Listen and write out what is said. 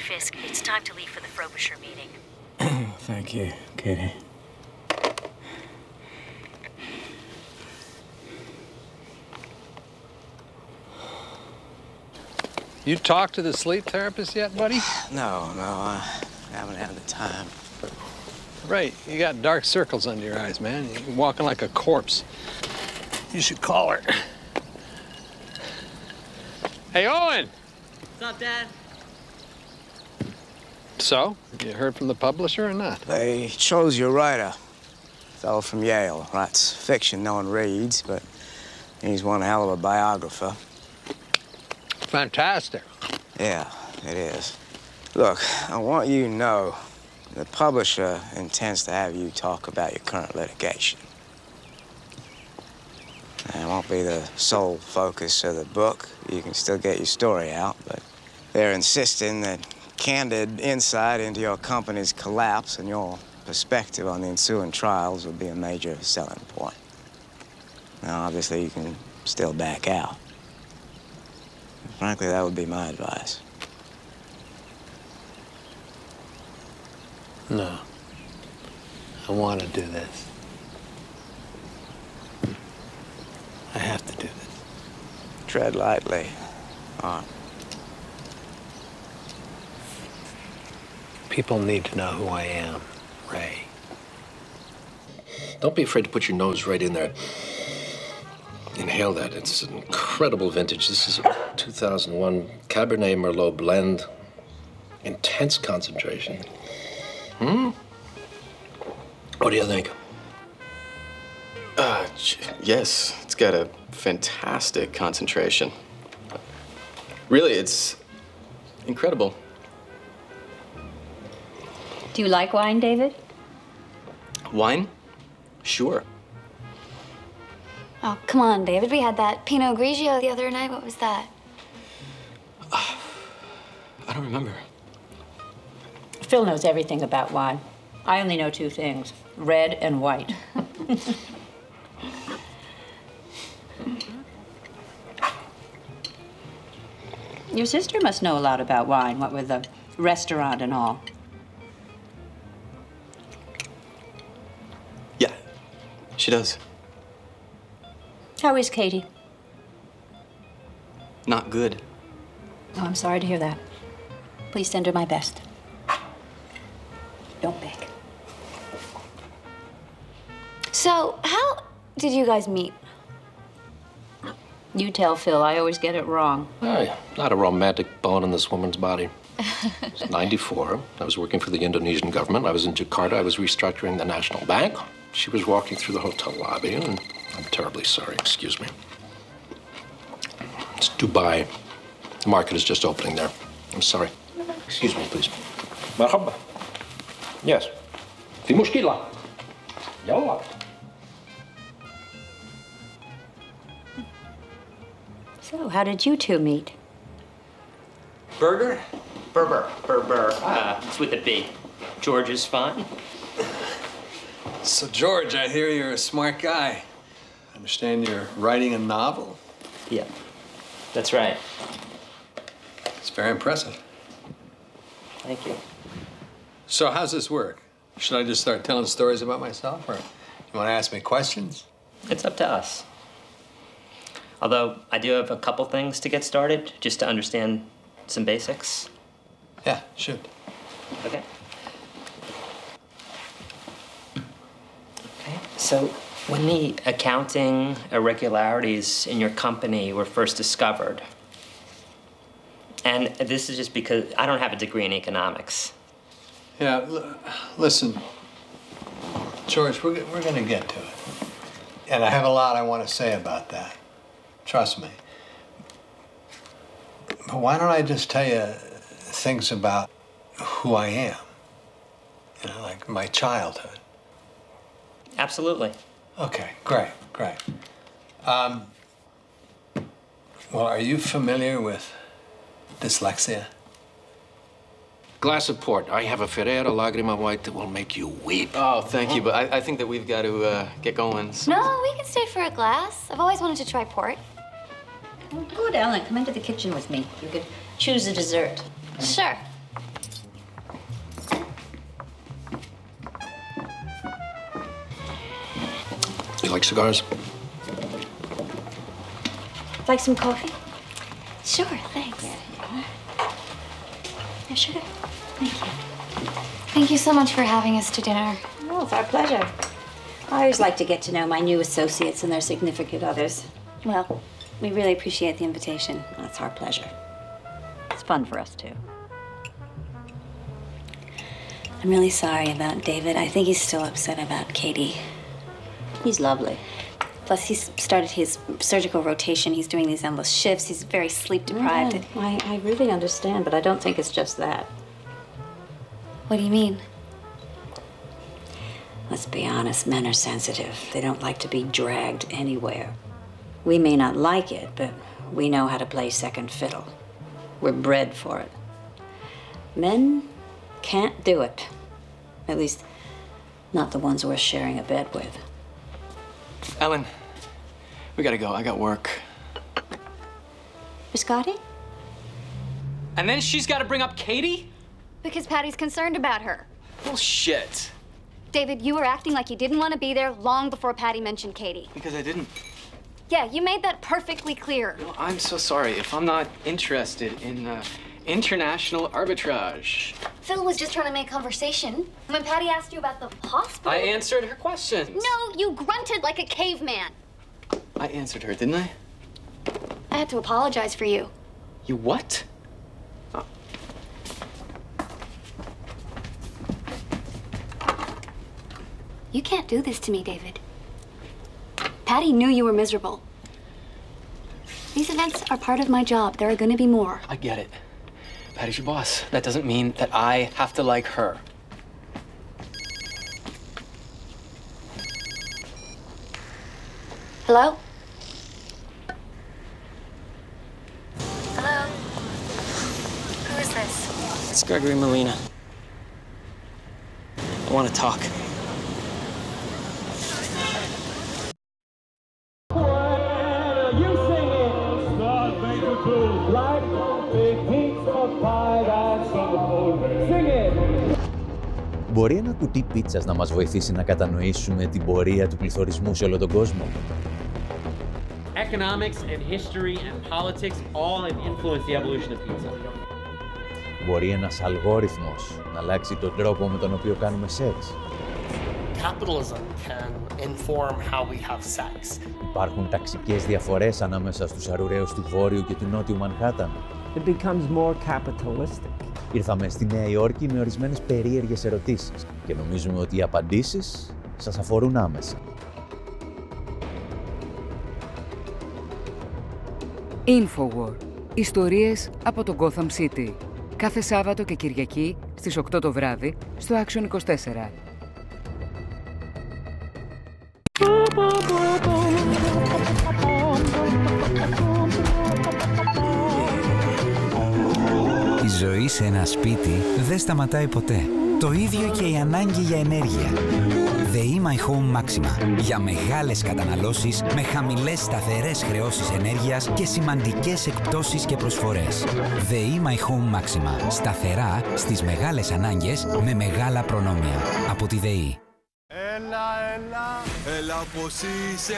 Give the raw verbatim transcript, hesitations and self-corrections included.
Fisk, it's time to leave for the Frobisher meeting. Thank you, Katie. You talked to the sleep therapist yet, buddy? No, no, I haven't had the time. Right, you got dark circles under your eyes, man. You're walking like a corpse. You should call her. Hey, Owen! What's up, Dad? So, you heard from the publisher or not? They chose your writer. Fellow from Yale. Writes fiction no one reads, but he's one hell of a biographer. Fantastic. Yeah, it is. Look, I want you to know the publisher intends to have you talk about your current litigation. It won't be the sole focus of the book. You can still get your story out, but they're insisting that candid insight into your company's collapse and your perspective on the ensuing trials will be a major selling point. Now, obviously, you can still back out. Frankly, that would be my advice. No. I want to do this. I have to do this. Tread lightly. On. People need to know who I am, Ray. Don't be afraid to put your nose right in there. Inhale that. It's an incredible vintage. This is a two thousand one Cabernet Merlot blend. Intense concentration. Hmm? What do you think? Uh, yes, it's got a fantastic concentration. Really, it's incredible. Do you like wine, David? Wine? Sure. Oh, come on, David. We had that Pinot Grigio the other night. What was that? Uh, I don't remember. Phil knows everything about wine. I only know two things, red and white. Your sister must know a lot about wine, what with the restaurant and all. Yeah, she does. How is Katie? Not good. Oh, I'm sorry to hear that. Please send her my best. Don't beg. So, how did you guys meet? You tell Phil, I always get it wrong. Hey, not a romantic bone in this woman's body. It's ninety-four. I was working for the Indonesian government. I was in Jakarta. I was restructuring the National Bank. She was walking through the hotel lobby, and I'm terribly sorry. Excuse me. It's Dubai. The market is just opening there. I'm sorry. Excuse me, please. Marhaba. Yes. في مشكلة. يلا. So, how did you two meet? Burger? Berber. Berber. Uh, it's with a B. George is fine. So, George, I hear you're a smart guy. I understand you're writing a novel? Yeah, that's right. It's very impressive. Thank you. So, how's this work? Should I just start telling stories about myself, or you want to ask me questions? It's up to us. Although, I do have a couple things to get started, just to understand some basics. Yeah, shoot. Okay. Okay, so when the accounting irregularities in your company were first discovered, and this is just because I don't have a degree in economics. Yeah, l listen, George, we're, we're going to get to it. And I have a lot I want to say about that. Trust me. But why don't I just tell you things about who I am? You know, like my childhood. Absolutely. Okay, great, great. Um, well, are you familiar with dyslexia? Glass of port. I have a Ferrero Lagrima White that will make you weep. Oh, thank you, but I, I think that we've got to uh, get going. So. No, we can stay for a glass. I've always wanted to try port. Good, Ellen. Come into the kitchen with me. You could choose a dessert. Sure. You like cigars? Like some coffee? Sure, thanks. Yeah, sugar. Thank you. Thank you so much for having us to dinner. Oh, it's our pleasure. I always like to get to know my new associates and their significant others. Well, we really appreciate the invitation. That's our pleasure. It's fun for us, too. I'm really sorry about David. I think he's still upset about Katie. He's lovely. Plus, he's started his surgical rotation. He's doing these endless shifts. He's very sleep deprived. Yeah, I, I really understand, but I don't think it's just that. What do you mean? Let's be honest, men are sensitive. They don't like to be dragged anywhere. We may not like it, but we know how to play second fiddle. We're bred for it. Men can't do it. At least, not the ones we're sharing a bed with. Ellen, we gotta go. I got work. Biscotti? And then she's gotta bring up Katie? Because Patty's concerned about her. Bullshit. David, you were acting like you didn't want to be there long before Patty mentioned Katie. Because I didn't. Yeah, you made that perfectly clear. No, I'm so sorry if I'm not interested in uh, international arbitrage. Phil was just trying to make conversation. When Patty asked you about the hospital... I answered her questions. No, you grunted like a caveman. I answered her, didn't I? I had to apologize for you. You what? Oh. You can't do this to me, David. Patty knew you were miserable. These events are part of my job. There are going to be more. I get it. Patty's your boss. That doesn't mean that I have to like her. Hello? Hello? Who is this? It's Gregory Molina. I want to talk. Μπορεί ένα κουτί πίτσας να μας βοηθήσει να κατανοήσουμε την πορεία του πληθωρισμού σε όλο τον κόσμο? Economics and history and politics all have influenced the evolution of pizza. Μπορεί ένας αλγόριθμος να αλλάξει τον τρόπο με τον οποίο κάνουμε σεξ? Capitalism can inform how we have sex. Υπάρχουν ταξικές διαφορές ανάμεσα στους αρουραίους του Βόρειου και του Νότιου Μανχάταν? It becomes more capitalistic. Ήρθαμε στη Νέα Υόρκη με ορισμένες περίεργες ερωτήσεις και νομίζουμε ότι οι απαντήσεις σας αφορούν άμεσα. Infowar. Ιστορίες από το Gotham City. Κάθε Σάββατο και Κυριακή στις οκτώ το βράδυ στο Action είκοσι τέσσερα. Η ζωή σε ένα σπίτι δεν σταματάει ποτέ. Το ίδιο και η ανάγκη για ενέργεια. ΔΕΗ My Home Maxima. Για μεγάλες καταναλώσεις με χαμηλές σταθερές χρεώσεις ενέργειας και σημαντικές εκπτώσεις και προσφορές. ΔΕΗ My Home Maxima. Σταθερά στις μεγάλες ανάγκες με μεγάλα προνόμια. Από τη ΔΕΗ. Έλα, έλα, έλα πως είσαι